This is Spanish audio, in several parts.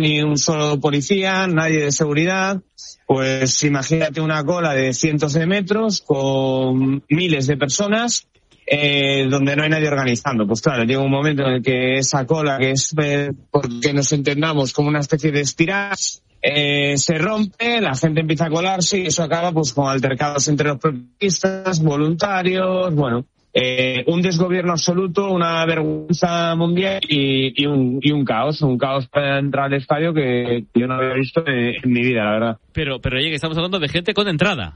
ni un solo policía, nadie de seguridad. Pues imagínate una cola de cientos de metros con miles de personas donde no hay nadie organizando. Pues claro, llega un momento en el que esa cola, que es, porque nos entendamos, como una especie de espiral, se rompe, la gente empieza a colarse y eso acaba pues con altercados entre los propietarios, voluntarios, bueno, un desgobierno absoluto, una vergüenza mundial y un caos para entrar al estadio que yo no había visto en mi vida, la verdad. Pero oye, que estamos hablando de gente con entrada.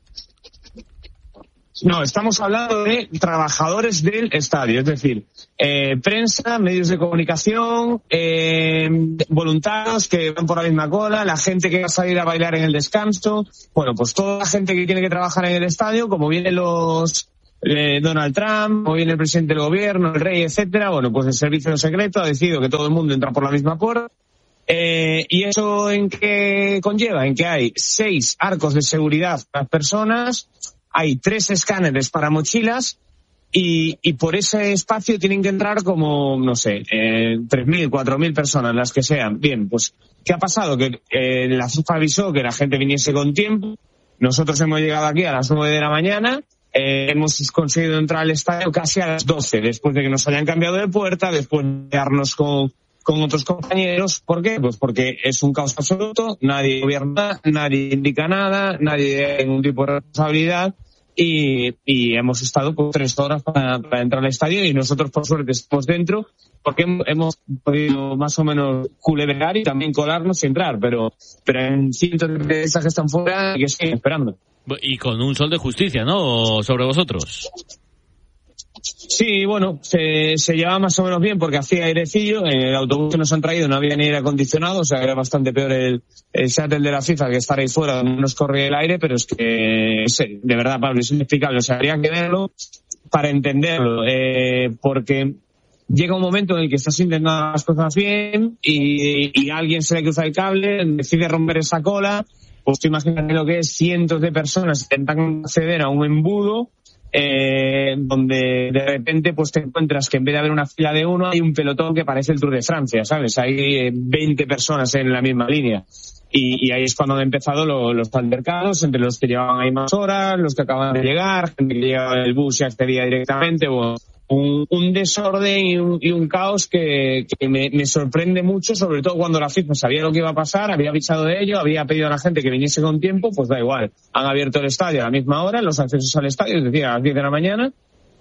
No, estamos hablando de trabajadores del estadio, es decir, prensa, medios de comunicación, voluntarios que van por la misma cola, la gente que va a salir a bailar en el descanso, bueno, pues toda la gente que tiene que trabajar en el estadio, como vienen los Donald Trump, como viene el presidente del gobierno, el rey, etcétera, bueno, pues el servicio secreto ha decidido que todo el mundo entra por la misma puerta. ¿Y eso en qué conlleva? En que hay 6 arcos de seguridad para personas, hay 3 escáneres para mochilas y por ese espacio tienen que entrar como, no sé, 3.000, 4.000 personas, las que sean. Bien, pues, ¿qué ha pasado? Que la FIFA avisó que la gente viniese con tiempo. Nosotros hemos llegado aquí a las 9 de la mañana. Hemos conseguido entrar al estadio casi a las 12, después de que nos hayan cambiado de puerta, después de quedarnos con otros compañeros. ¿Por qué? Pues porque es un caos absoluto, nadie gobierna, nadie indica nada, nadie tiene ningún tipo de responsabilidad y hemos estado por 3 horas para entrar al estadio y nosotros por suerte estamos dentro porque hemos podido más o menos culebrear y también colarnos y entrar, pero en cientos de esas que están fuera y que siguen esperando. Y con un sol de justicia, ¿no? Sobre vosotros. Sí, bueno, se llevaba más o menos bien porque hacía airecillo. En el autobús que nos han traído no había ni aire acondicionado, o sea, era bastante peor el shuttle de la FIFA que estar ahí fuera donde nos corría el aire, pero es que, de verdad, Pablo, es inexplicable. O sea, habría que verlo para entenderlo, porque llega un momento en el que estás intentando las cosas bien y a alguien se le cruza el cable, decide romper esa cola. Pues tú imagínate lo que es, cientos de personas intentan acceder a un embudo donde de repente pues te encuentras que en vez de haber una fila de uno hay un pelotón que parece el Tour de Francia, ¿sabes? Hay 20 personas en la misma línea y ahí es cuando han empezado los altercados entre los que llevaban ahí más horas, los que acaban de llegar, gente que llegaba en el bus y accedía directamente, bueno, un desorden y un caos que me sorprende mucho, sobre todo cuando la FIFA sabía lo que iba a pasar, había avisado de ello, había pedido a la gente que viniese con tiempo, pues da igual. Han abierto el estadio a la misma hora, los accesos al estadio, es decir, a las 10 de la mañana,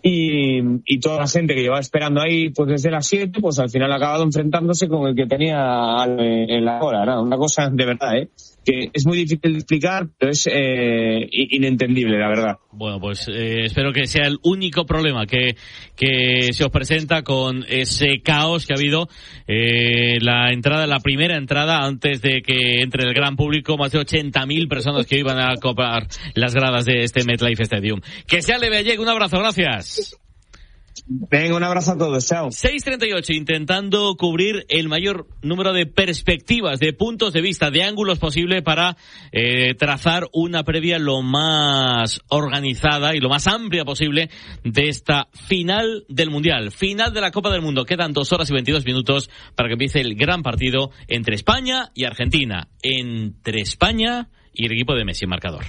y toda la gente que llevaba esperando ahí pues desde las 7, pues al final ha acabado enfrentándose con el que tenía en la cola, ¿no? Una cosa de verdad, que es muy difícil de explicar, pero es inentendible, la verdad. Bueno, pues espero que sea el único problema que se os presenta con ese caos que ha habido la primera entrada antes de que entre el gran público, más de 80.000 personas que iban a copar las gradas de este MetLife Stadium. Que sea leve, Ayek, un abrazo, gracias. Venga, un abrazo a todos, chao. 6:38, intentando cubrir el mayor número de perspectivas, de puntos de vista, de ángulos posible para trazar una previa lo más organizada y lo más amplia posible de esta final del Mundial, final de la Copa del Mundo. Quedan 2 horas y 22 minutos para que empiece el gran partido entre España y Argentina, entre España y el equipo de Messi en marcador.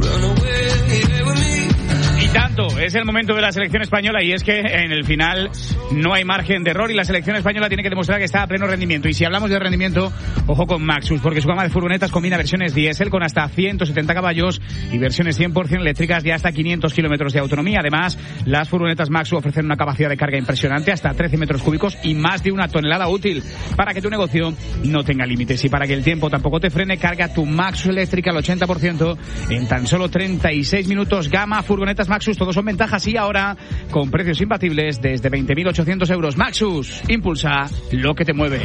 Y tanto, es el momento de la selección española y es que en el final no hay margen de error y la selección española tiene que demostrar que está a pleno rendimiento. Y si hablamos de rendimiento, ojo con Maxus, porque su gama de furgonetas combina versiones diésel con hasta 170 caballos y versiones 100% eléctricas de hasta 500 kilómetros de autonomía. Además, las furgonetas Maxus ofrecen una capacidad de carga impresionante, hasta 13 metros cúbicos y más de 1 tonelada útil, para que tu negocio no tenga límites y para que el tiempo tampoco te frene. Carga tu Maxus eléctrica al 80% en tan solo 36 minutos. Gama furgonetas Maxus, todos son ventajas y ahora con precios imbatibles desde 20.800 euros. Maxus, impulsa lo que te mueve.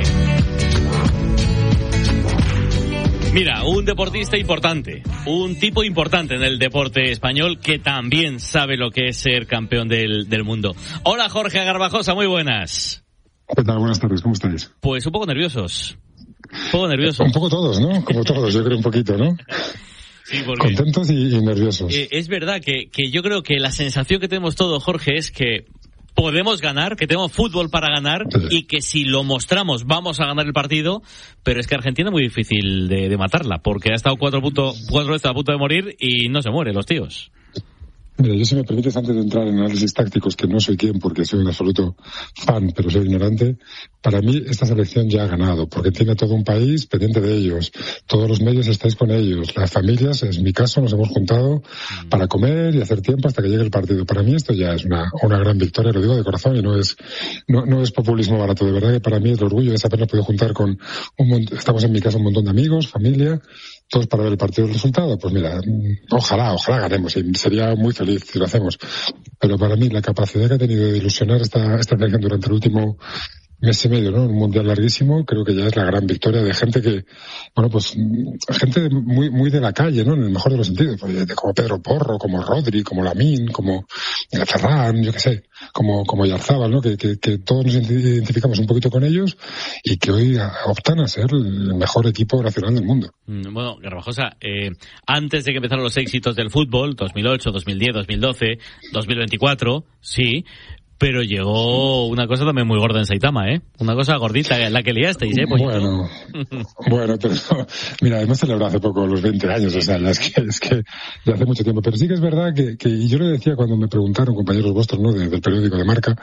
Mira, un deportista importante, un tipo importante en el deporte español que también sabe lo que es ser campeón del mundo. Hola, Jorge Garbajosa, muy buenas. ¿Qué tal? Buenas tardes, ¿cómo estáis? Pues un poco nerviosos. Un poco todos, ¿no? Como todos, yo creo un poquito, ¿no? Sí, porque contentos y nerviosos. Es verdad que yo creo que la sensación que tenemos todos, Jorge, es que podemos ganar, que tenemos fútbol para ganar y que si lo mostramos vamos a ganar el partido, pero es que Argentina es muy difícil de matarla, porque ha estado 4 veces a punto de morir y no se muere los tíos. Mira, yo, si me permites, antes de entrar en análisis tácticos, que no soy quien porque soy un absoluto fan, pero soy ignorante, para mí esta selección ya ha ganado, porque tiene todo un país pendiente de ellos, todos los medios estáis con ellos, las familias, en mi caso, nos hemos juntado para comer y hacer tiempo hasta que llegue el partido. Para mí esto ya es una gran victoria, lo digo de corazón, y no es populismo barato. De verdad que para mí es el orgullo de habernos podido juntar con estamos en mi casa un montón de amigos, familia, todos para ver el partido. El resultado, pues mira, ojalá ganemos, y sería muy feliz si lo hacemos. Pero para mí la capacidad que ha tenido de ilusionar esta selección durante el último mes y medio, ¿no? Un mundial larguísimo, creo que ya es la gran victoria de gente que, bueno, pues, gente muy de la calle, ¿no? En el mejor de los sentidos, como Pedro Porro, como Rodri, como Lamine, como Ferran, yo qué sé, como Yarzábal, ¿no? Que todos nos identificamos un poquito con ellos y que hoy optan a ser el mejor equipo nacional del mundo. Bueno, Garbajosa, antes de que empezaran los éxitos del fútbol, 2008, 2010, 2012, 2024, pero llegó una cosa también muy gorda en Saitama, una cosa gordita, la que liasteis, pues bueno, pero mira, hemos celebrado hace poco los 20 años, o sea, es que ya hace mucho tiempo, pero sí que es verdad que y yo lo decía cuando me preguntaron compañeros vuestros, ¿no?, del periódico de Marca,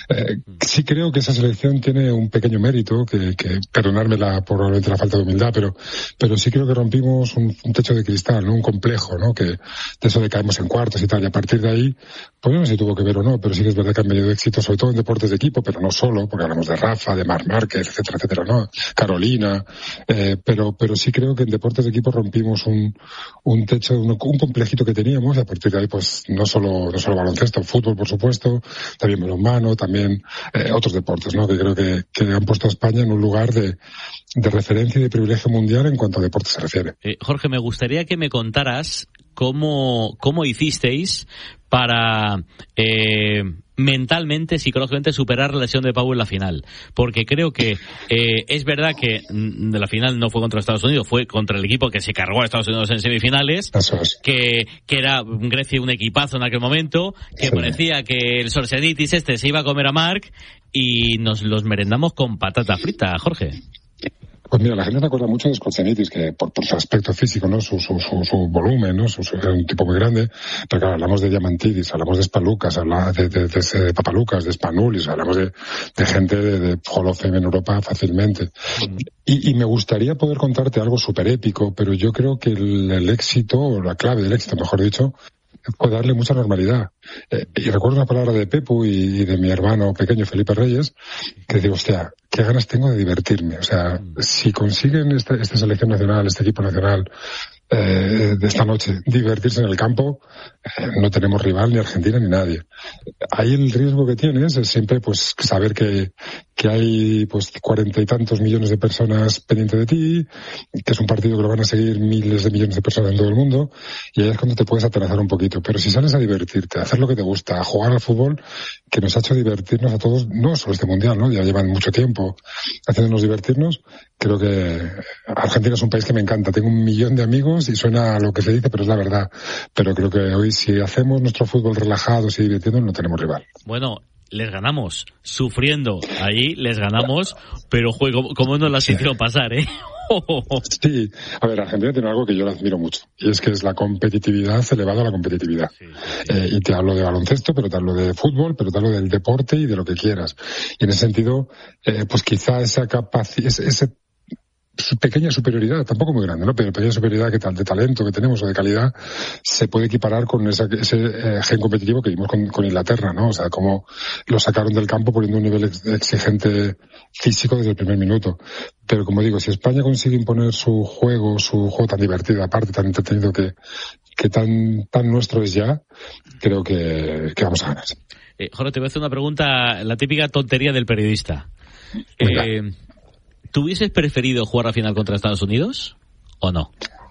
sí creo que esa selección tiene un pequeño mérito, que perdonarme probablemente la falta de humildad, pero sí creo que rompimos un techo de cristal, ¿no?, un complejo, ¿no?, que de eso de caemos en cuartos y tal, y a partir de ahí, pues no sé si tuvo que ver o no, pero sí que es verdad que han venido éxito, sobre todo en deportes de equipo, pero no solo, porque hablamos de Rafa, de Marc Márquez, etcétera, ¿no? Carolina, pero sí creo que en deportes de equipo rompimos un techo, un complejito que teníamos, y a partir de ahí, pues, no solo baloncesto, fútbol, por supuesto, también balonmano, también otros deportes, ¿no? Que creo que han puesto a España en un lugar de referencia y de privilegio mundial en cuanto a deportes se refiere. Jorge, me gustaría que me contaras cómo hicisteis para mentalmente, psicológicamente superar la lesión de Pau en la final, porque creo que es verdad que de la final no fue contra Estados Unidos, fue contra el equipo que se cargó a Estados Unidos en semifinales. Eso es. que era Grecia un equipazo en aquel momento, que parecía que el Solzhenitsyn se iba a comer a Marc, y nos los merendamos con patata frita, Jorge. Pues mira, la gente se acuerda mucho de Solzhenitsyn, que por su aspecto físico, ¿no? Su volumen, ¿no? Era un tipo muy grande. Pero claro, hablamos de Diamantidis, hablamos de Spalukas, hablamos de Papalukas, de Spanoulis, hablamos de gente de Hall of Fame en Europa fácilmente. Y me gustaría poder contarte algo súper épico, pero yo creo que el éxito, o la clave del éxito, mejor dicho, puede darle mucha normalidad. Y recuerdo una palabra de Pepu y de mi hermano pequeño Felipe Reyes, que digo, hostia, qué ganas tengo de divertirme. O sea, si consiguen esta selección nacional, este equipo nacional, de esta noche, divertirse en el campo, no tenemos rival, ni Argentina, ni nadie. Ahí el riesgo que tienes es siempre, pues, saber que hay, pues, 40 y tantos millones de personas pendientes de ti, que es un partido que lo van a seguir miles de millones de personas en todo el mundo, y ahí es cuando te puedes atenazar un poquito. Pero si sales a divertirte, a hacer lo que te gusta, a jugar al fútbol, que nos ha hecho divertirnos a todos, no solo este mundial, ¿no? Ya llevan mucho tiempo haciéndonos divertirnos. Creo que Argentina es un país que me encanta. Tengo 1 millón de amigos y suena a lo que se dice, pero es la verdad. Pero creo que hoy, si hacemos nuestro fútbol relajados y divirtiéndonos, no tenemos rival. Bueno, les ganamos, sufriendo ahí, les ganamos, pero juego, ¿cómo nos las hicieron pasar, Sí, a ver, Argentina tiene algo que yo le admiro mucho, y es que es la competitividad elevada a la competitividad. Y te hablo de baloncesto, pero te hablo de fútbol, pero te hablo del deporte y de lo que quieras. Y en ese sentido, pues quizá esa capacidad, ese pequeña superioridad, tampoco muy grande, ¿no? Pero pequeña superioridad de talento que tenemos o de calidad, se puede equiparar con ese gen competitivo que vimos con Inglaterra, ¿no? O sea, como lo sacaron del campo poniendo un nivel exigente físico desde el primer minuto. Pero como digo, si España consigue imponer su juego tan divertido, aparte tan entretenido que tan nuestro es ya, creo que vamos a ganar. Jorge, te voy a hacer una pregunta, la típica tontería del periodista. ¿Tú hubieses preferido jugar la final contra Estados Unidos o no?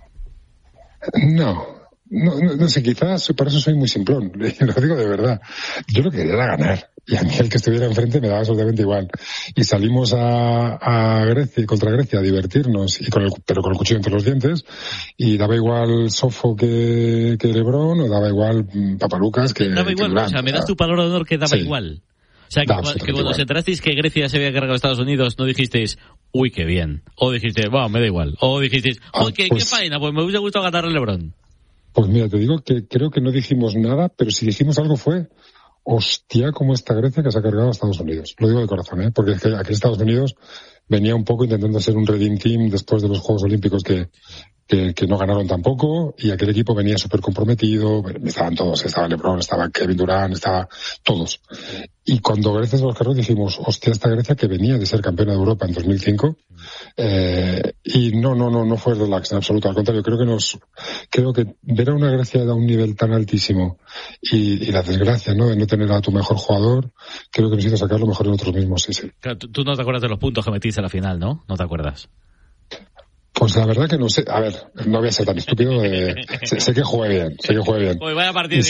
No sé, quizás por eso soy muy simplón, lo digo de verdad. Yo lo que quería era ganar, y a mí el que estuviera enfrente me daba absolutamente igual. Y salimos a Grecia, contra Grecia, a divertirnos, pero con el cuchillo entre los dientes, y daba igual Sofo que LeBron, o daba igual Papalukas que daba igual, Durant. o sea, me das tu palabra de honor que daba igual. sea, que cuando os enterasteis que Grecia se había cargado a Estados Unidos, no dijisteis, uy, qué bien. O dijisteis, bueno, me da igual. O dijisteis, uy, qué faena, pues me hubiese gustado ganar el LeBron. Pues mira, te digo que creo que no dijimos nada, pero si dijimos algo fue, hostia, como esta Grecia que se ha cargado a Estados Unidos. Lo digo de corazón, porque es que aquí Estados Unidos venía un poco intentando ser un redeem team después de los Juegos Olímpicos que no ganaron tampoco, y aquel equipo venía súper comprometido, estaban todos, estaba LeBron, estaba Kevin Durant, estaba todos. Y cuando Grecia se los cargó dijimos, hostia, esta Grecia que venía de ser campeona de Europa en 2005, y no fue relax en absoluto, al contrario, creo que ver a una Grecia a un nivel tan altísimo y la desgracia, ¿no?, de no tener a tu mejor jugador, creo que nos hizo sacar lo mejor en nosotros mismos, sí. Claro, tú no te acuerdas de los puntos que metiste a la final, ¿no? No te acuerdas. Pues la verdad que no sé. A ver, no voy a ser tan estúpido. Sé que jugué bien. Pues vaya partido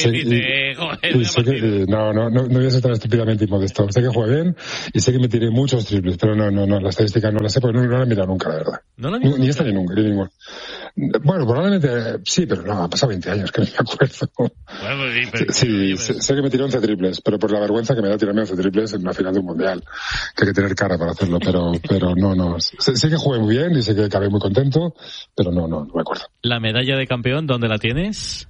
no voy a ser tan estúpidamente inmodesto. Sé que jugué bien y sé que me tiré muchos triples, pero no, la estadística no la sé porque no la he mirado nunca, la verdad. Ni esta ni nunca, ni ninguna. Bueno, probablemente sí, pero no, ha pasado 20 años que no me acuerdo. Bueno, sé que me tiré 11 triples, pero por la vergüenza que me da tirarme 11 triples en una final de un mundial, que hay que tener cara para hacerlo, pero no. Sé que jugué muy bien y sé que acabé muy contento, pero no me acuerdo. ¿La medalla de campeón dónde la tienes?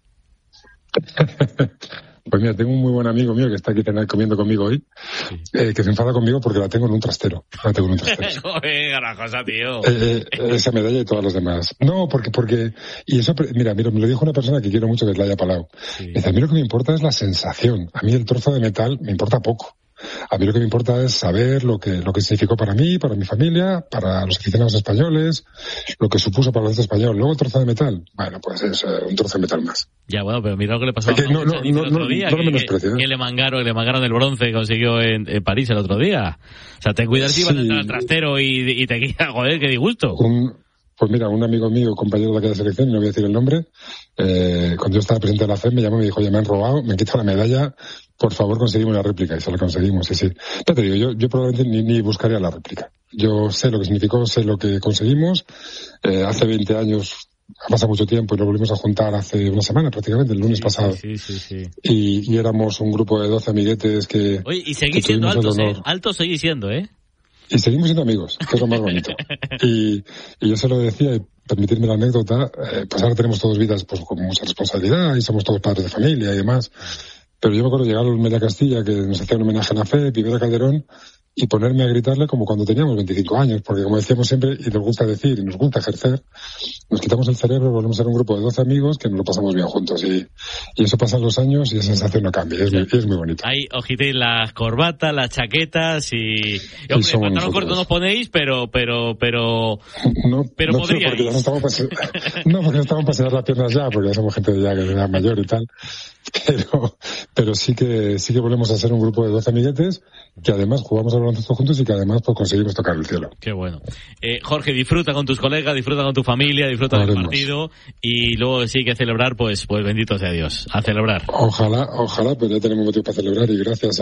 Pues mira, tengo un muy buen amigo mío que está aquí comiendo conmigo hoy, que se enfada conmigo porque la tengo en un trastero. Joder, garajosa, tío. Esa medalla y todas las demás. No, porque y eso, mira, me lo dijo una persona que quiero mucho, que es Laia Palau. Sí. Dice, a mí lo que me importa es la sensación. A mí el trozo de metal me importa poco. A mí lo que me importa es saber lo que significó para mí, para mi familia, para los aficionados españoles, lo que supuso para el baloncesto español. Luego el trozo de metal, bueno, pues es un trozo de metal más. Ya, bueno, pero mira lo que le pasó a el otro día, que le mangaron el bronce que consiguió en París el otro día. O sea, ten cuidado si vas a entrar al trastero y te quita, joder, qué disgusto. Pues mira, un amigo mío, compañero de aquella selección, no voy a decir el nombre, cuando yo estaba presidente de la FED me llamó y me dijo, oye, me han robado, me han quitado la medalla, por favor conseguimos la réplica, y se la conseguimos, sí. Ya te digo, yo probablemente ni buscaría la réplica. Yo sé lo que significó, sé lo que conseguimos, hace 20 años, ha pasado mucho tiempo y nos volvimos a juntar hace una semana prácticamente, el lunes pasado. Sí. Y éramos un grupo de 12 amiguetes que... Oye, y seguís siendo altos, altos seguís siendo, Y seguimos siendo amigos, que es lo más bonito. Y yo se lo decía, y permitirme la anécdota, pues ahora tenemos todos vidas pues con mucha responsabilidad y somos todos padres de familia y demás. Pero yo me acuerdo llegar a Media Castilla, que nos hacía un homenaje a la FED, Viver a Calderón, y ponerme a gritarle como cuando teníamos 25 años, porque como decíamos siempre, y nos gusta decir, y nos gusta ejercer, nos quitamos el cerebro, volvemos a ser un grupo de 12 amigos que nos lo pasamos bien juntos, y eso pasan los años y esa sensación no cambia, es muy bonito. Ahí ojitéis las corbatas, las chaquetas y pantalón corto nos ponéis, pero podríais. Porque ya no estamos para enseñar las piernas ya, porque ya somos gente ya mayor y tal. Pero sí que volvemos a ser un grupo de 12 amiguetes que además jugamos al baloncesto juntos y que además pues conseguimos tocar el cielo. Qué bueno. Jorge, disfruta con tus colegas, disfruta con tu familia, disfruta del partido y luego sí que celebrar, pues bendito sea Dios, a celebrar. Ojalá, pues ya tenemos motivo para celebrar y gracias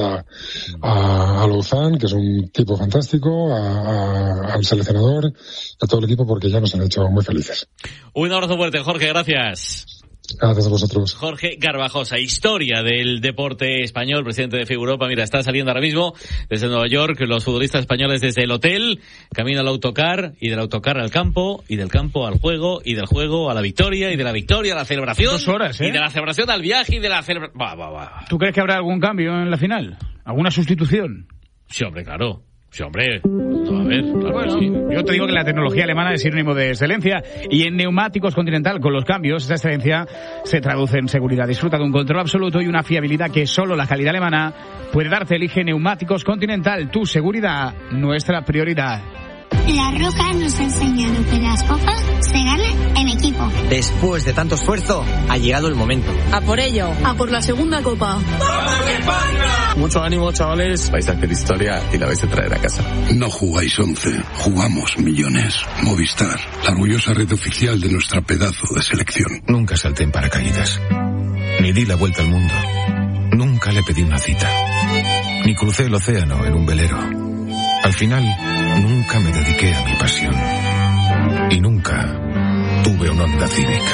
a Louzán, que es un tipo fantástico, al seleccionador, a todo el equipo, porque ya nos han hecho muy felices. Un abrazo fuerte, Jorge, gracias. Gracias a vosotros. Jorge Garbajosa, historia del deporte español, presidente de FIBA Europa. Mira, está saliendo ahora mismo desde Nueva York los futbolistas españoles desde el hotel, camino al autocar y del autocar al campo y del campo al juego y del juego a la victoria y de la victoria a la celebración. 2 horas, y de la celebración al viaje y de la celebración... ¿Tú crees que habrá algún cambio en la final? ¿Alguna sustitución? Sí, hombre, claro. Sí, hombre, no, a ver, claro. Bueno, sí. Yo te digo que la tecnología alemana es sinónimo de excelencia y en Neumáticos Continental, con los cambios, esa excelencia se traduce en seguridad. Disfruta de un control absoluto y una fiabilidad que solo la calidad alemana puede darte. Elige Neumáticos Continental, tu seguridad, nuestra prioridad. La Roca nos ha enseñado que las cosas se ganan en equipo. Después de tanto esfuerzo, ha llegado el momento. A por ello, a por la segunda copa. ¡Vamos España! Mucho ánimo, chavales. Vais a hacer historia y la vais a traer a casa. No jugáis 11, jugamos millones. Movistar, la orgullosa red oficial de nuestra pedazo de selección. Nunca salté en paracaídas. Ni di la vuelta al mundo. Nunca le pedí una cita. Ni crucé el océano en un velero. Al final, nunca me dediqué a mi pasión. Y nunca tuve un Honda Civic.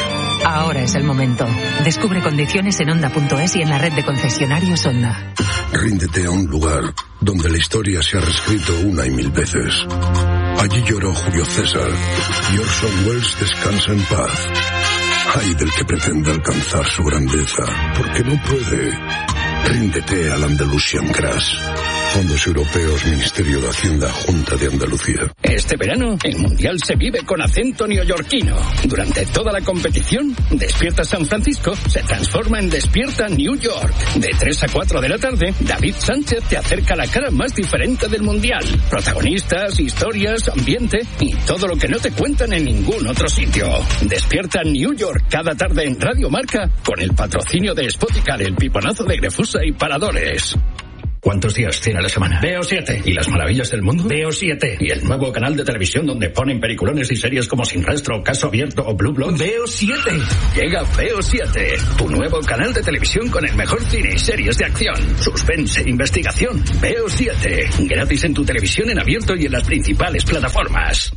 Ahora es el momento. Descubre condiciones en Honda.es y en la red de concesionarios Honda. Ríndete a un lugar donde la historia se ha reescrito una y mil veces. Allí lloró Julio César y Orson Welles descansa en paz. Ay del que pretende alcanzar su grandeza, porque no puede. Ríndete al Andalusian Crash. Fondos Europeos, Ministerio de Hacienda, Junta de Andalucía. Este verano, el Mundial se vive con acento neoyorquino. Durante toda la competición, Despierta San Francisco se transforma en Despierta New York. De 3 a 4 de la tarde, David Sánchez te acerca la cara más diferente del Mundial. Protagonistas, historias, ambiente y todo lo que no te cuentan en ningún otro sitio. Despierta New York cada tarde en Radio Marca con el patrocinio de Spoticar, el piponazo de Grefusa y Paradores. ¿Cuántos días tiene la semana? Veo 7. ¿Y las maravillas del mundo? Veo 7. ¿Y el nuevo canal de televisión donde ponen peliculones y series como Sin Rastro, Caso Abierto o Blue Blood? Veo 7. Llega Veo 7, tu nuevo canal de televisión con el mejor cine y series de acción, suspense, investigación. Veo 7. Gratis en tu televisión en abierto y en las principales plataformas.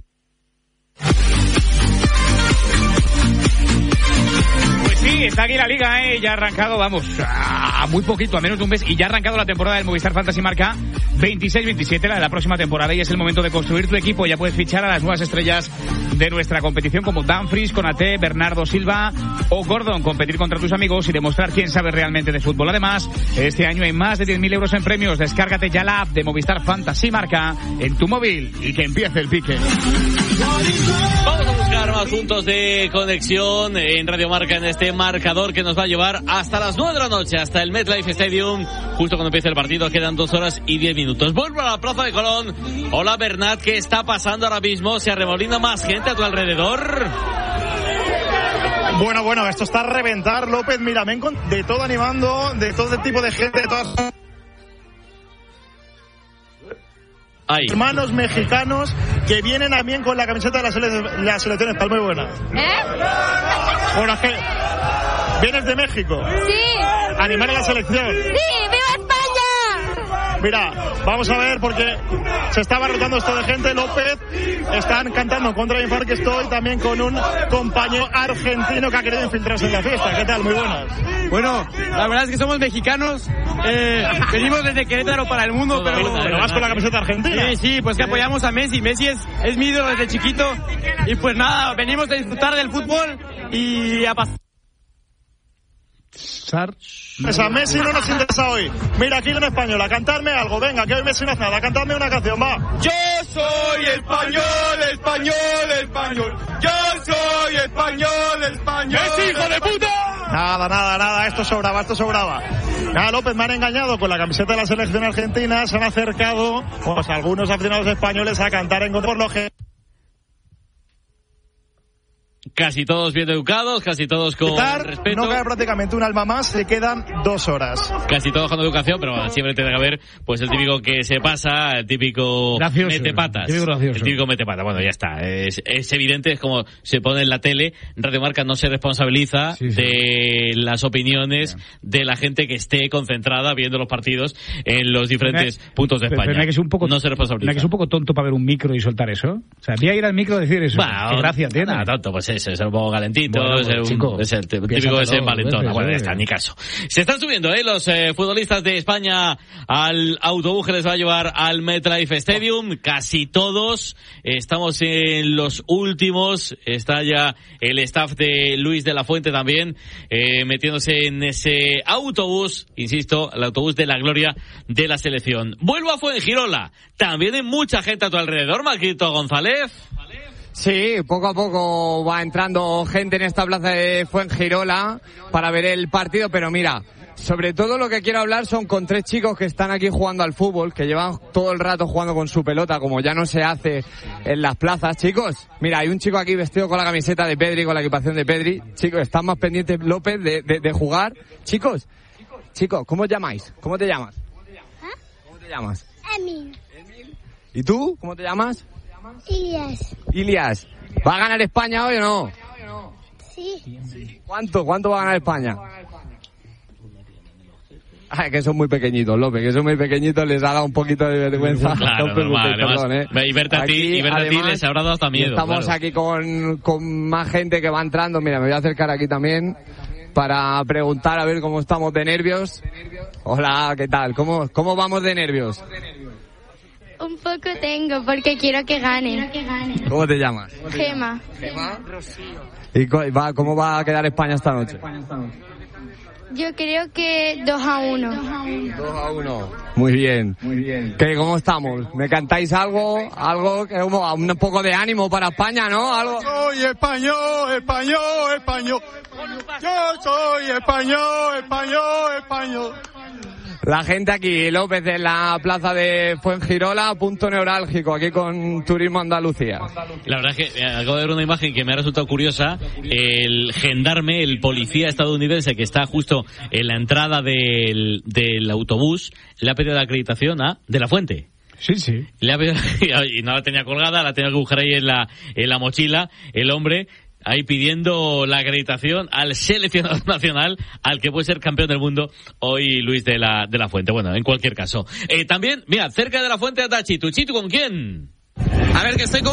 Sí, está aquí la liga, ya ha arrancado, vamos, a muy poquito, a menos de un mes, y ya ha arrancado la temporada del Movistar Fantasy Marca 26-27, la de la próxima temporada, y es el momento de construir tu equipo. Ya puedes fichar a las nuevas estrellas de nuestra competición como Dumfries, Konaté, Bernardo Silva o Gordon, competir contra tus amigos y demostrar quién sabe realmente de fútbol. Además, este año hay más de 10.000 euros en premios. Descárgate ya la app de Movistar Fantasy Marca en tu móvil y que empiece el pique. Vamos a buscar más puntos de conexión en Radio Marca en este marcador que nos va a llevar hasta las 9 de la noche, hasta el MetLife Stadium, justo cuando empiece el partido. Quedan 2 horas y 10 minutos. Vuelvo a la Plaza de Colón. Hola Bernat, ¿qué está pasando ahora mismo? ¿Se arremolina más gente a tu alrededor? Bueno, esto está a reventar, López. Mira, ven de todo animando, de todo tipo de gente, de todas... Ay. Hermanos mexicanos que vienen también con la camiseta de la selección española. Muy buena. Bueno, es que vienes de México. Sí. Animar a la selección. Sí, ¡viva España! Mira, vamos a ver porque se está abarrotando esto de gente. López, están cantando contra mi que estoy también con un compañero argentino que ha querido infiltrarse en la fiesta. ¿Qué tal? Muy buenas. Bueno, la verdad es que somos mexicanos, venimos desde Querétaro para el mundo, pero vas con la camiseta argentina. Sí, pues que apoyamos a Messi. Messi es mi ídolo desde chiquito y pues nada, venimos a disfrutar del fútbol y a pasar. Pues a Messi no nos interesa hoy. Mira, aquí en española, cantarme algo, venga, que hoy Messi no hace nada, cantarme una canción, va. Yo soy español. Yo soy español. ¡Messi, hijo de puta! Nada, esto sobraba. Nada, López, me han engañado con la camiseta de la selección argentina, se han acercado, pues algunos aficionados españoles a cantar en por lo que... Casi todos bien educados, casi todos con respeto. No cabe prácticamente un alma más, le quedan 2 horas. Casi todos con educación, pero siempre tiene que haber pues el típico que se pasa, el típico gracioso, metepatas. El típico metepatas. Bueno, ya está. Es evidente, es como se pone en la tele. Radio Marca no se responsabiliza de las opiniones de la gente que esté concentrada viendo los partidos en los diferentes puntos de España. Pero que es un poco, no se responsabiliza. Que es un poco tonto para ver un micro y soltar eso. O sea, voy a ir al micro a decir eso. Qué gracia tiene. Nada, tonto, pues eso, es un poco calentito, bueno, es el típico de ser valentona. Bueno, ya está, ni caso. Se están subiendo los futbolistas de España al autobús que les va a llevar al MetLife Stadium, casi todos. Estamos en los últimos, está ya el staff de Luis de la Fuente también, metiéndose en ese autobús, insisto, el autobús de la gloria de la selección. Vuelvo a Fuengirola, también hay mucha gente a tu alrededor, Marquito González. Sí, poco a poco va entrando gente en esta plaza de Fuengirola para ver el partido, pero mira, sobre todo lo que quiero hablar son con 3 chicos que están aquí jugando al fútbol, que llevan todo el rato jugando con su pelota, como ya no se hace en las plazas. Chicos, mira, hay un chico aquí vestido con la camiseta de Pedri, con la equipación de Pedri. Chicos, están más pendientes, López, de jugar. Chicos, ¿cómo os llamáis? ¿Cómo te llamas? ¿Cómo te llamas? Emil. ¿Y tú? ¿Cómo te llamas? Ilias. ¿Va a ganar España hoy o no? Sí. ¿Cuánto va a ganar España? Ay, que son muy pequeñitos, López, que son muy pequeñitos, les ha dado un poquito de vergüenza. Claro, no preocupéis, normal, perdón, y verte a ti les habrá dado hasta miedo. Estamos aquí con más gente que va entrando. Mira, me voy a acercar aquí también para preguntar a ver cómo estamos de nervios. Hola, ¿qué tal? ¿Cómo vamos de nervios? Un poco tengo, porque quiero que gane. ¿Cómo te llamas? Gema. ¿Y cómo va a quedar España esta noche? Yo creo que 2-1. 2-1. Muy bien. ¿Cómo estamos? ¿Me cantáis algo? Algo que un poco de ánimo para España, ¿no? Algo. Soy español. Yo soy español. La gente aquí, López, en la plaza de Fuengirola, punto neurálgico, aquí con Turismo Andalucía. La verdad es que acabo de ver una imagen que me ha resultado curiosa. El gendarme, el policía estadounidense que está justo en la entrada del autobús, le ha pedido la acreditación a De la Fuente. Sí. Le ha pedido, y no la tenía colgada, la tenía que buscar ahí en la mochila, el hombre ahí pidiendo la acreditación al seleccionador nacional, al que puede ser campeón del mundo hoy, Luis de la Fuente. Bueno, en cualquier caso. También, mira, cerca de la Fuente está Chitu. ¿Chitu con quién? A ver, que estoy con